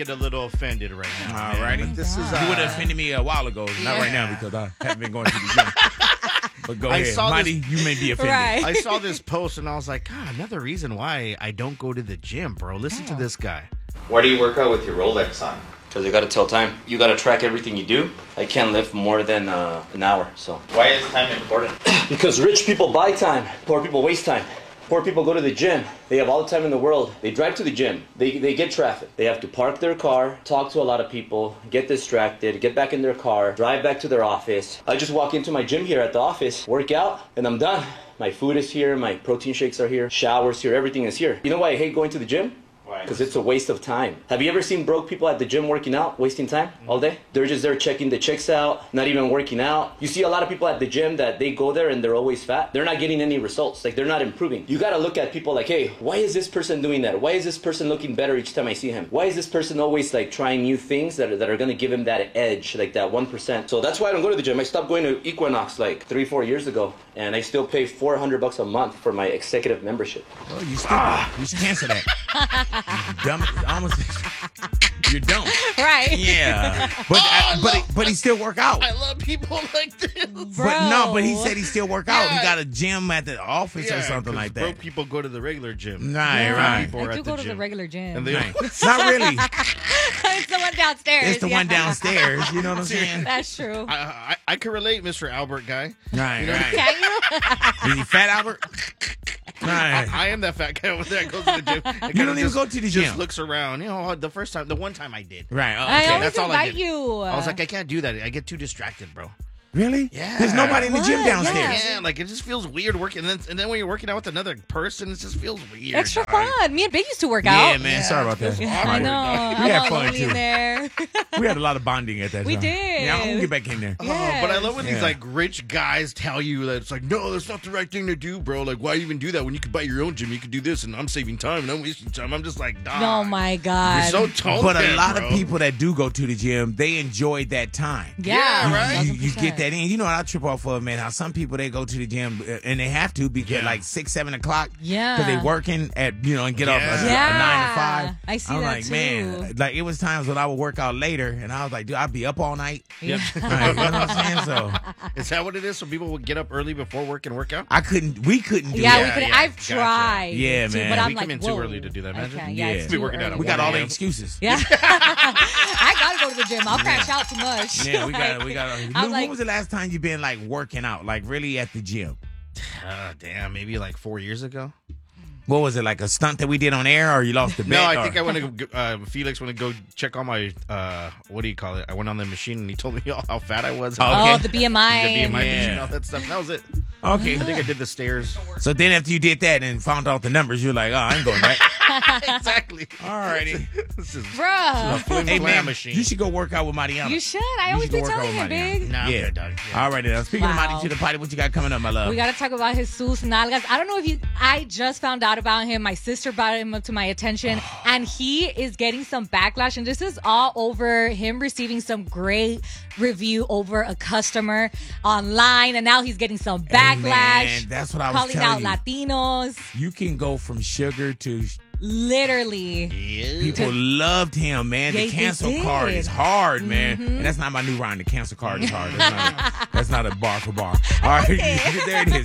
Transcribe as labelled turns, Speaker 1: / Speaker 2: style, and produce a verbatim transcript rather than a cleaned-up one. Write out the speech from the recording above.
Speaker 1: get a little offended right now.
Speaker 2: All righty.
Speaker 1: This is, uh,
Speaker 2: you would have offended me a while ago. Not right now because I haven't been going to the gym. But go
Speaker 1: I
Speaker 2: ahead.
Speaker 1: saw
Speaker 2: Mighty,
Speaker 1: this-
Speaker 2: you may be offended.
Speaker 3: Right.
Speaker 1: I saw this post and I was like, God, another reason why I don't go to the gym, bro. Listen to this guy.
Speaker 4: Why do you work out with your Rolex on?
Speaker 5: Because you got to tell time. You got to track everything you do. I can't lift more than uh, an hour, so.
Speaker 4: Why is time important?
Speaker 5: Because rich people buy time. Poor people waste time. Poor people go to the gym. They have all the time in the world. They drive to the gym. They, they get traffic. They have to park their car, talk to a lot of people, get distracted, get back in their car, drive back to their office. I just walk into my gym here at the office, work out, and I'm done. My food is here, my protein shakes are here, showers here, everything is here. You know why I hate going to the gym?
Speaker 4: Why?
Speaker 5: Because it's a waste of time. Have you ever seen broke people at the gym working out, wasting time all day? They're just there checking the chicks out, not even working out. You see a lot of people at the gym that they go there and they're always fat. They're not getting any results. Like, they're not improving. You gotta look at people like, hey, why is this person doing that? Why is this person looking better each time I see him? Why is this person always like trying new things that are, that are gonna give him that edge, like that one percent? So that's why I don't go to the gym. I stopped going to Equinox like three, four years ago, and I still pay four hundred bucks a month for my executive membership.
Speaker 2: Well, you stupid. Ah. You should cancel that. You dumb. Almost. You're dumb.
Speaker 3: Right.
Speaker 2: Yeah. But
Speaker 1: Oh,
Speaker 2: I,
Speaker 1: I
Speaker 2: but
Speaker 1: love-
Speaker 2: he, but he still work out.
Speaker 1: I love people like this.
Speaker 2: But no, but he said he still work out.
Speaker 1: Yeah.
Speaker 2: He got a gym at the office or something
Speaker 1: 'cause
Speaker 2: like that.
Speaker 1: Broke people go to the regular gym.
Speaker 2: Right,
Speaker 3: Yeah.
Speaker 2: right.
Speaker 1: People are
Speaker 3: I do
Speaker 1: at
Speaker 3: go
Speaker 1: the
Speaker 3: to the
Speaker 1: gym.
Speaker 3: regular gym.
Speaker 1: And they
Speaker 2: Right. Not really.
Speaker 3: It's the one downstairs.
Speaker 2: It's the
Speaker 3: yeah.
Speaker 2: one downstairs. You know what I'm saying?
Speaker 3: That's true.
Speaker 1: I, I I can relate, Mister Albert guy.
Speaker 2: Right, right.
Speaker 3: Can you?
Speaker 2: Is he fat, Albert? Right.
Speaker 1: I, I am that fat guy over there that goes to the gym. and
Speaker 2: You
Speaker 1: kinda
Speaker 2: don't even
Speaker 1: just-
Speaker 2: go to the
Speaker 1: Just
Speaker 2: gym.
Speaker 1: looks around. You know, the first time, the one time I did.
Speaker 2: Right. Oh,
Speaker 3: I
Speaker 2: okay.
Speaker 3: always
Speaker 1: that's all I
Speaker 3: invite
Speaker 1: did.
Speaker 3: you.
Speaker 1: I was like, I can't do that. I get too distracted, bro.
Speaker 2: Really?
Speaker 1: Yeah.
Speaker 2: There's nobody in the gym
Speaker 3: What?
Speaker 2: downstairs.
Speaker 1: Yeah, like it just feels weird working, and then and then when you're working out with another person, it just feels weird.
Speaker 3: extra
Speaker 1: dog.
Speaker 3: fun. Me and Big used to work
Speaker 2: Yeah,
Speaker 3: out.
Speaker 2: man. Sorry about that.
Speaker 3: I
Speaker 1: awkward,
Speaker 3: know.
Speaker 1: dog.
Speaker 3: I'm
Speaker 2: We had
Speaker 3: all
Speaker 2: fun,
Speaker 3: lonely
Speaker 2: too.
Speaker 3: in there.
Speaker 2: We had a lot of bonding at that
Speaker 3: We
Speaker 2: time.
Speaker 3: did.
Speaker 2: Yeah, I'm gonna get back in there.
Speaker 1: Oh, but I love when these
Speaker 2: Yeah.
Speaker 1: like rich guys tell you that it's like, no, that's not the right thing to do, bro. Like, why even do that when you could buy your own gym? You could do this, and I'm saving time and I'm wasting time. I'm just like, dog.
Speaker 3: Oh my God.
Speaker 1: You're so tone
Speaker 2: But a
Speaker 1: deaf,
Speaker 2: lot
Speaker 1: bro.
Speaker 2: of people that do go to the gym, they enjoy that time.
Speaker 3: Yeah,
Speaker 1: Yeah, right?
Speaker 2: You, you get
Speaker 3: one hundred percent.
Speaker 2: that in. You know what I trip off of, man? How some people, they go to the gym uh, and they have to because
Speaker 1: Yeah.
Speaker 2: like six, seven o'clock.
Speaker 3: Yeah.
Speaker 2: Because they working at, you know, and get off
Speaker 1: Yeah.
Speaker 2: at
Speaker 3: Yeah.
Speaker 2: nine to five.
Speaker 3: I see
Speaker 2: I'm
Speaker 3: that
Speaker 2: like,
Speaker 3: too.
Speaker 2: man, like it was times when I would work out later and I was like, dude, I'd be up all night.
Speaker 3: Yeah.
Speaker 2: Right, you know what I'm saying? So
Speaker 1: Is that what it is? So people would get up early before work and work out?
Speaker 2: I couldn't, we couldn't do
Speaker 3: Yeah,
Speaker 2: that.
Speaker 3: we could.
Speaker 1: yeah,
Speaker 3: I've
Speaker 1: gotcha.
Speaker 3: tried.
Speaker 2: Yeah,
Speaker 3: to,
Speaker 2: man.
Speaker 3: But I'm
Speaker 1: We
Speaker 3: like,
Speaker 1: come in too
Speaker 3: whoa.
Speaker 1: early to do that,
Speaker 3: I
Speaker 1: imagine.
Speaker 3: can't.
Speaker 2: Yeah.
Speaker 3: Yeah, it's
Speaker 2: We
Speaker 3: too
Speaker 1: working out at
Speaker 3: early.
Speaker 2: We got all the
Speaker 1: Yeah.
Speaker 2: excuses.
Speaker 3: Yeah. I gotta go to the gym. I'll crash out too much.
Speaker 2: Yeah, we got, we got.
Speaker 3: I'm
Speaker 2: When
Speaker 3: like,
Speaker 2: was the last time you been like working out, like really at the gym?
Speaker 1: Uh, damn, maybe like four years ago.
Speaker 2: What was it, like a stunt that we did on air, or you lost the bet?
Speaker 1: No, I
Speaker 2: or-
Speaker 1: think I went to go, uh, Felix went to go check on my uh, what do you call it? I went on the machine and he told me how fat I was.
Speaker 2: Oh,
Speaker 3: oh,
Speaker 2: okay.
Speaker 3: the B M I.
Speaker 1: The B M I
Speaker 2: Yeah.
Speaker 1: machine, all that stuff. That was it.
Speaker 2: Okay.
Speaker 1: I think I did the stairs.
Speaker 2: So then after you did that and found out the numbers, you're like, oh, I ain't going back.
Speaker 1: Exactly.
Speaker 2: Alrighty.
Speaker 1: This is
Speaker 3: Bruh.
Speaker 1: a flim
Speaker 2: Hey,
Speaker 1: flam
Speaker 2: man,
Speaker 1: machine.
Speaker 2: you should go work out with Mariana.
Speaker 3: You should. I
Speaker 2: You
Speaker 3: always
Speaker 2: should
Speaker 3: be
Speaker 2: go work out
Speaker 3: telling
Speaker 2: with
Speaker 3: him,
Speaker 2: Mariana.
Speaker 3: Big.
Speaker 1: Nah, I'm
Speaker 2: Yeah.
Speaker 1: good, dog. Yeah.
Speaker 2: Alrighty, now speaking of
Speaker 3: Wow.
Speaker 2: Marty to the party, what you got coming up, my love?
Speaker 3: We got to talk about Jesus Nalgas. I don't know if you, I just found out about him. My sister brought him up to my attention, and he is getting some backlash. And this is all over him receiving some great review over a customer online. And now he's getting some
Speaker 2: Hey,
Speaker 3: backlash.
Speaker 2: man, that's what I was
Speaker 3: calling out
Speaker 2: telling you.
Speaker 3: Latinos.
Speaker 2: You can go from sugar to
Speaker 3: Literally.
Speaker 1: Yeah.
Speaker 2: people loved him, man.
Speaker 3: Yeah,
Speaker 2: The
Speaker 3: they
Speaker 2: cancel
Speaker 3: did.
Speaker 2: card is hard, man. And that's not my new rhyme. The cancel card is hard. That's not a, that's not a bar for bar. All right, there it is.